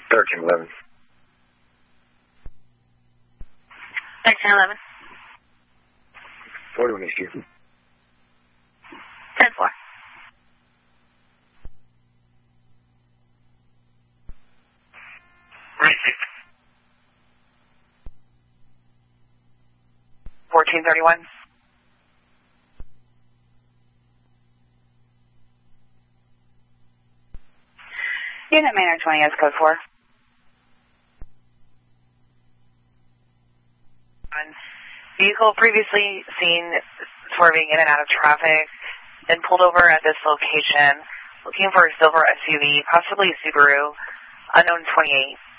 1311. 1311. 41 East U. 10-4. Receive. 1431. Unit Maynard 20 as code 4. Vehicle previously seen swerving in and out of traffic, then pulled over at this location, looking for a silver SUV, possibly a Subaru, unknown 28.